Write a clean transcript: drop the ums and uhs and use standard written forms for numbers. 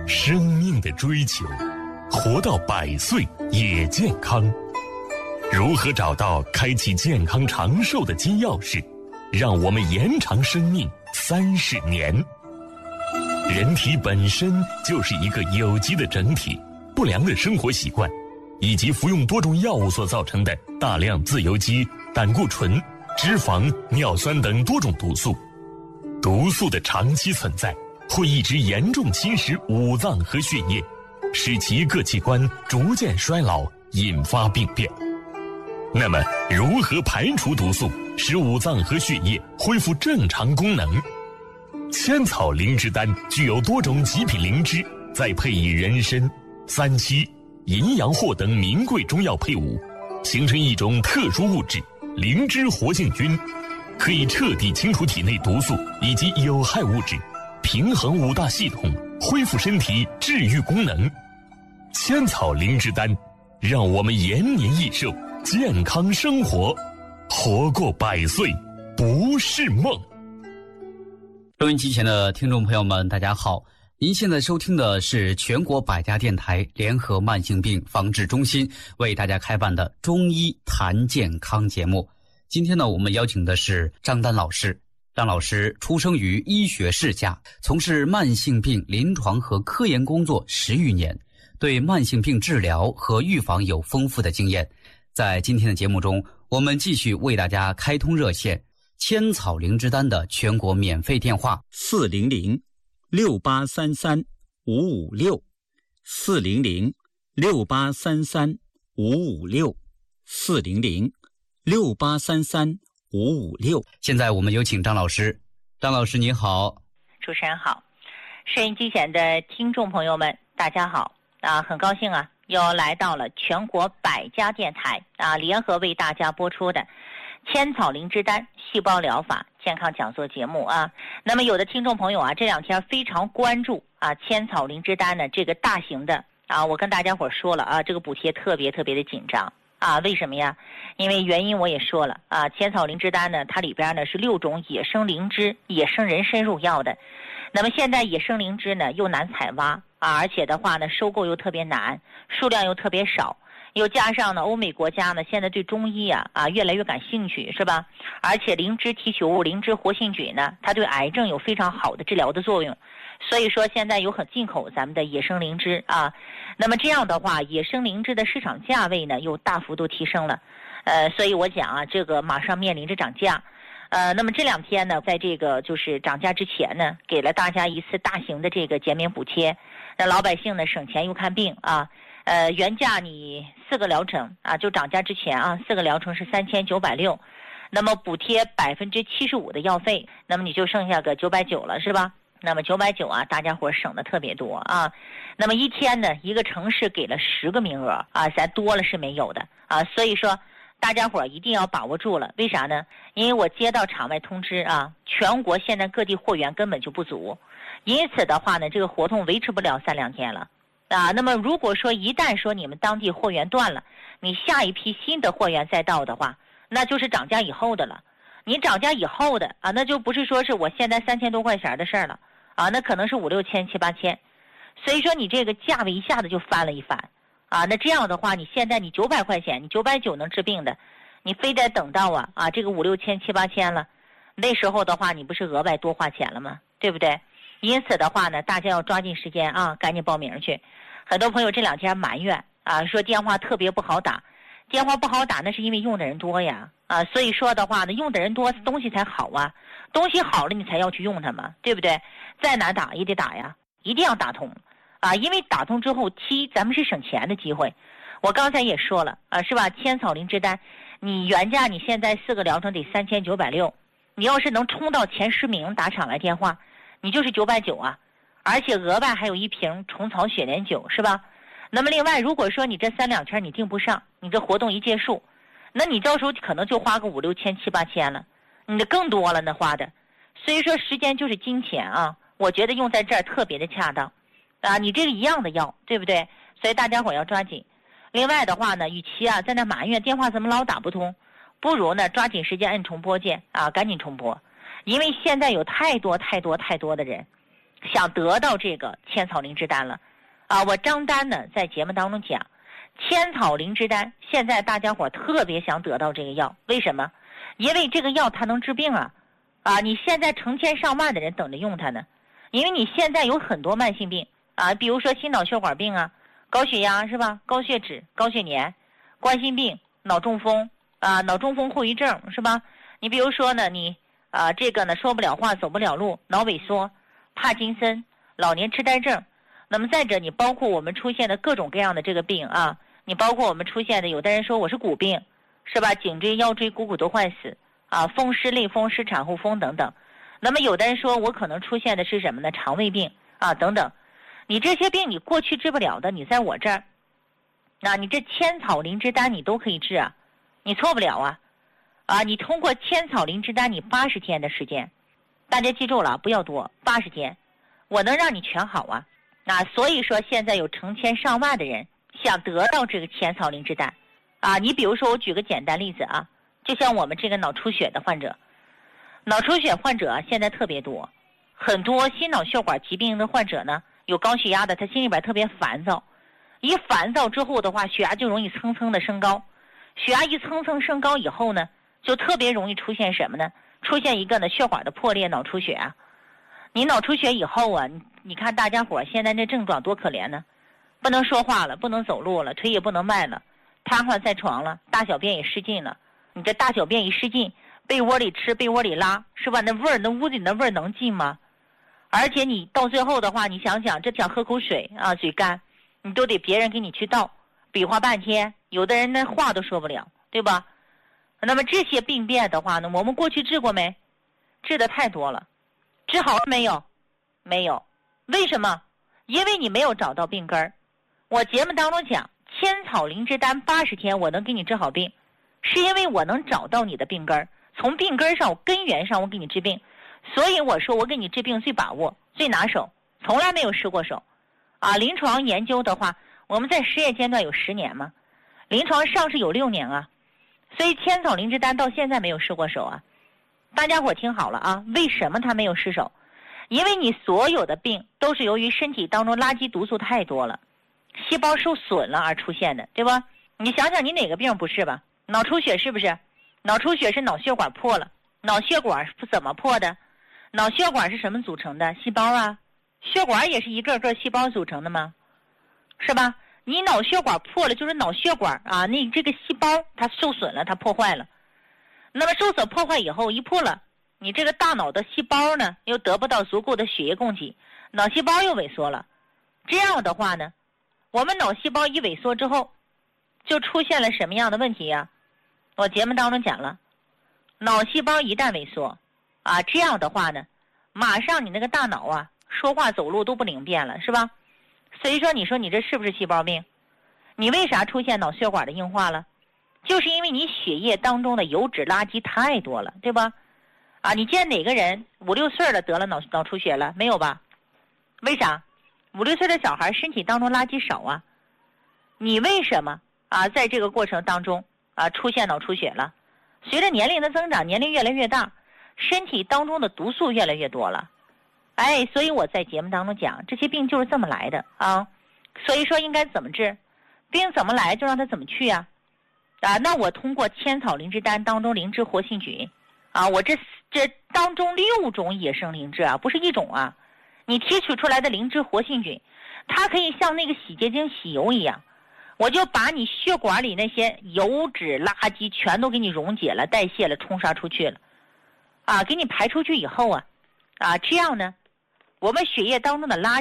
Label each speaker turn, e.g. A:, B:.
A: 生命的追求，活到100岁也健康。如何找到开启健康长寿的金钥匙，让我们延长生命30年？人体本身就是一个有机的整体，不良的生活习惯以及服用多种药物所造成的大量自由基、胆固醇、脂肪、尿酸等多种毒素，毒素的长期存在会一直严重侵蚀五脏和血液，使其各器官逐渐衰老，引发病变。那么如何排除毒素，使五脏和血液恢复正常功能？千草灵芝丹具有多种极品灵芝，再配以人参、三七、淫羊藿等名贵中药配伍，形成一种特殊物质灵芝活性菌，可以彻底清除体内毒素以及有害物质，平衡五大系统，恢复身体治愈功能。千草灵芝丹让我们延年益寿，健康生活，活过100岁不是梦。
B: 收音机前的听众朋友们，大家好，您现在收听的是全国百家电台联合慢性病防治中心为大家开办的中医谈健康节目。今天呢，我们邀请的是张丹老师。张老师出生于医学世家，从事慢性病临床和科研工作10余年，对慢性病治疗和预防有丰富的经验。在今天的节目中，我们继续为大家开通热线千草灵芝丹的全国免费电话400-683-556，400-683-556。现在我们有请张老师。张老师你好。
C: 主持人好，收音机前的听众朋友们大家好很高兴又来到了全国百家电台联合为大家播出的千草灵芝丹细胞疗法健康讲座节目那么有的听众朋友这两天非常关注千草灵芝丹呢这个大型的我跟大家伙说了这个补贴特别的紧张为什么呀？因为原因我也说了千草灵芝丹呢它里边呢是6种野生灵芝、野生人参入药的。那么现在野生灵芝呢又难采挖而且的话呢收购又特别难，数量又特别少。又加上呢，欧美国家呢现在对中医越来越感兴趣，是吧？而且灵芝提取物、灵芝活性菌呢，它对癌症有非常好的治疗的作用。所以说现在有很进口咱们的野生灵芝那么这样的话，野生灵芝的市场价位呢又大幅度提升了。所以我讲这个马上面临着涨价。那么这2天呢，在这个就是涨价之前呢，给了大家一次大型的这个减免补贴，让老百姓呢省钱又看病原价你4个疗程就涨价之前4个疗程是3960，那么补贴75%的药费，那么你就剩下个990了，是吧？那么990大家伙省的特别多那么一天呢，一个城市给了10个名额咱多了是没有的所以说大家伙一定要把握住了。为啥呢？因为我接到场外通知全国现在各地货源根本就不足，因此的话呢，这个活动维持不了3-2天了那么如果说一旦说你们当地货源断了，你下一批新的货源再到的话，那就是涨价以后的了。你涨价以后的那就不是说是我现在3000多块钱的事儿了那可能是5、6千、7、8千。所以说你这个价位一下子就翻了一番那这样的话，你现在你900块钱，你990能治病的，你非得等到这个5、6千、7、8千了，那时候的话你不是额外多花钱了吗？对不对？因此的话呢，大家要抓紧时间赶紧报名去。很多朋友这2天埋怨说电话特别不好打，电话不好打那是因为用的人多呀所以说的话呢，用的人多东西才好东西好了你才要去用它嘛，对不对？再难打也得打呀，一定要打通因为打通之后咱们是省钱的机会。我刚才也说了是吧？千草灵芝丹你原价你现在4个疗程得3960，你要是能冲到前10名打场来电话，你就是990而且额外还有1瓶虫草雪莲酒，是吧？那么另外如果说你这3-2天你订不上，你这活动一结束，那你到时候可能就花个5、6千、7、8千了，你的更多了那花的。所以说时间就是金钱我觉得用在这儿特别的恰当你这个一样的药，对不对？所以大家伙要抓紧。另外的话呢，与其在那埋怨电话怎么老打不通，不如呢抓紧时间摁重播键赶紧重播。因为现在有太多的人想得到这个千草灵芝丹了啊！我张丹呢在节目当中讲，千草灵芝丹现在大家伙特别想得到这个药，为什么？因为这个药它能治病啊！啊，你现在成千上万的人等着用它呢，因为你现在有很多慢性病啊，比如说心脑血管病啊、高血压是吧？高血脂、高血粘、冠心病、脑中风啊、脑中风后遗症是吧？你比如说呢，你这个呢说不了话、走不了路、脑萎缩、帕金森、老年痴呆症。那么再者，你包括我们出现的各种各样的这个病啊，你包括我们出现的，有的人说我是骨病，是吧？颈椎、腰椎、股骨都坏死啊，风湿、类风湿、产后风等等。那么有的人说我可能出现的是什么呢？肠胃病啊等等。你这些病你过去治不了的，你在我这儿，那你这千草灵芝丹你都可以治啊，你错不了啊。啊，你通过千草灵芝丹，你80天的时间，大家记住了，不要多，80天，我能让你全好啊。那所以说现在有成千上万的人想得到这个千草灵芝丹啊。你比如说我举个简单例子啊，就像我们这个脑出血的患者，脑出血患者现在特别多，很多心脑血管疾病的患者呢，有高血压的，他心里边特别烦躁，一烦躁之后的话，血压就容易蹭蹭的升高，血压一蹭蹭升高以后呢，就特别容易出现什么呢？出现一个呢血管的破裂，脑出血啊。你脑出血以后啊，你看大家伙现在这症状多可怜呢，不能说话了，不能走路了，腿也不能迈了，瘫痪在床了，大小便也失禁了。你这大小便一失禁，被窝里吃，被窝里拉，是吧？那味儿，那屋里那味儿能进吗？而且你到最后的话，你想想，这想喝口水啊，嘴干，你都得别人给你去倒，比划半天，有的人那话都说不了，对吧？那么这些病变的话呢，我们过去治过没？治的太多了，治好了没有？没有。为什么？因为你没有找到病根儿。我节目当中讲，千草灵芝丹80天我能给你治好病，是因为我能找到你的病根儿，从病根上、根源上我给你治病。所以我说我给你治病最把握、最拿手，从来没有失过手。啊，临床研究的话，我们在实验阶段有10年嘛，临床上市有6年啊。所以千草灵芝丹到现在没有失过手啊。大家伙听好了啊，为什么它没有失手？因为你所有的病都是由于身体当中垃圾毒素太多了，细胞受损了而出现的，对吧？你想想你哪个病不是吧？脑出血是不是？脑出血是脑血管破了，脑血管是怎么破的？脑血管是什么组成的？细胞啊，血管也是一个个细胞组成的吗？是吧？你脑血管破了，就是脑血管啊，那这个细胞它受损了，它破坏了。那么受损破坏以后一破了，你这个大脑的细胞呢又得不到足够的血液供给，脑细胞又萎缩了。这样的话呢，我们脑细胞一萎缩之后，就出现了什么样的问题呀？我节目当中讲了，脑细胞一旦萎缩啊，这样的话呢，马上你那个大脑啊，说话走路都不灵便了，是吧？所以说，你说你这是不是细胞病？你为啥出现脑血管的硬化了？就是因为你血液当中的油脂垃圾太多了，对吧？啊，你见哪个人5、6岁了得了脑出血了？没有吧？为啥？5、6岁的小孩身体当中垃圾少啊？你为什么啊在这个过程当中啊出现脑出血了？随着年龄的增长，年龄越来越大，身体当中的毒素越来越多了。哎，所以我在节目当中讲，这些病就是这么来的啊。所以说应该怎么治？病怎么来就让它怎么去啊。啊，那我通过千草灵芝丹当中灵芝活性菌啊，我这当中6种野生灵芝啊，不是1种啊。你提取出来的灵芝活性菌，它可以像那个洗洁精洗油一样，我就把你血管里那些油脂垃圾全都给你溶解了、代谢了、冲刷出去了啊，给你排出去以后啊，这样呢，我们血液当中的垃圾